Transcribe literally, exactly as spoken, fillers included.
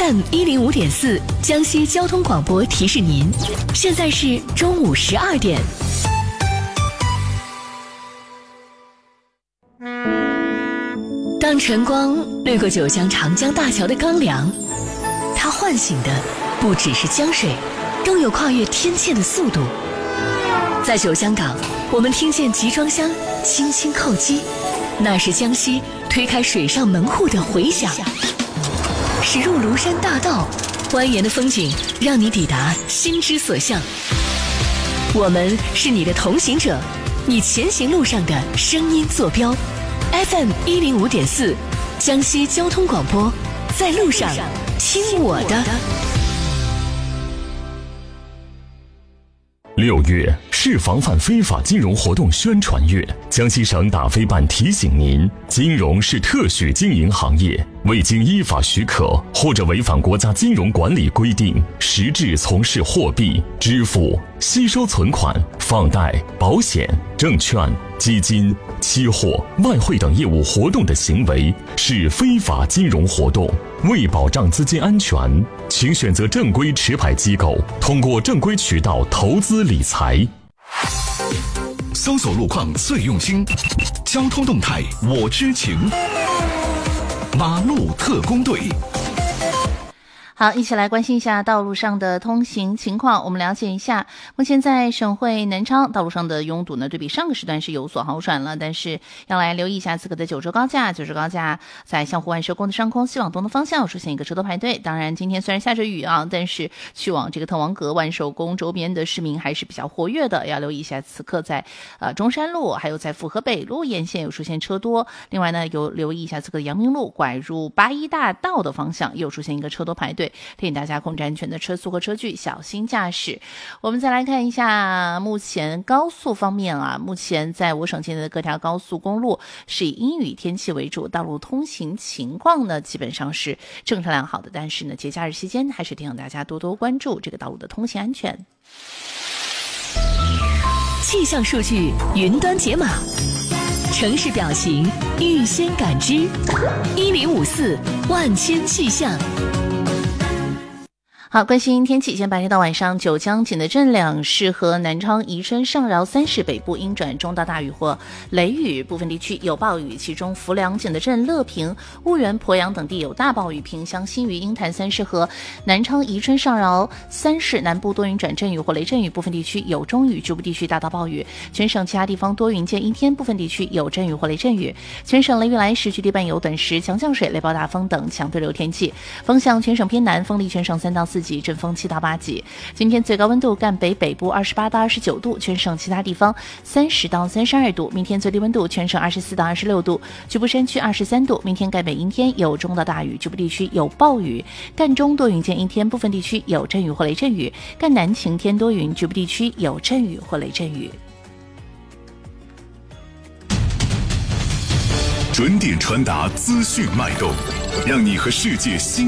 M 一零五点四江西交通广播提示您，现在是中午十二点。当晨光掠过九江长江大桥的钢梁，它唤醒的不只是江水，更有跨越天堑的速度。在九江港，我们听见集装箱轻轻叩击，那是江西推开水上门户的回响。驶入庐山大道，蜿蜒的风景让你抵达心之所向。我们是你的同行者，你前行路上的声音坐标。F M 一零五点四，江西交通广播，在路上听我的。 六月是防范非法金融活动宣传月，江西省打非办提醒您，金融是特许经营行业，未经依法许可或者违反国家金融管理规定，实质从事货币、支付、吸收存款、放贷、保险、证券、基金、期货、外汇等业务活动的行为，是非法金融活动。为保障资金安全，请选择正规持牌机构，通过正规渠道投资理财。 搜索路况最用心，交通动态我知情。马路特工队。 好，一起来关心一下道路上的通行情况。我们了解一下，目前在省会南昌道路上的拥堵呢，对比上个时段是有所好转了，但是要来留意一下此刻的九州高架。九州高架在向湖万寿宫的上空西往东的方向出现一个车头排队。当然，今天虽然下着雨啊，但是去往这个滕王阁、万寿宫周边的市民还是比较活跃的，要留意一下。此刻在呃中山路还有在府河北路沿线有出现车多。另外呢，有留意一下此刻的阳明路拐入八一大道的方向又出现一个车头排队。提醒大家控制安全的车速和车距，小心驾驶。我们再来看一下目前高速方面啊，目前在我省境内的各条高速公路是以阴雨天气为主，道路通行情况呢基本上是正常良好的，但是呢节假日期间还是提醒大家多多关注这个道路的通行安全。 气象数据云端解码，城市表情预先感知，一零五四万千气象。 好，关心天气，今天白天到晚上，九江景德镇两市和南昌、宜春、上饶三市北部阴转中到大雨或雷雨，部分地区有暴雨，其中浮梁、景德镇、乐平、婺源、鄱阳等地有大暴雨，萍乡、新余、鹰潭三市和南昌、宜春、上饶三市南部多云转阵雨或雷阵雨，部分地区有中雨，局部地区大到暴雨。全省其他地方多云见阴天，部分地区有阵雨或雷阵雨。全省雷雨来时，局地伴有短时强降水、雷暴大风等强对流天气。风向全省偏南，风力全省三到四级，阵风七到八级。今天最高温度赣北北部二十八到二十九度，全省其他地方三十到三十二度。明天最低温度全省二十四到二十六度，局部山区二十三度。明天赣北阴天，有中到大雨，局部地区有暴雨。赣中多云见阴天，部分地区有阵雨或雷阵雨。赣南晴天多云，局部地区有阵雨或雷阵雨。 准点传达资讯脉动，让你和世界新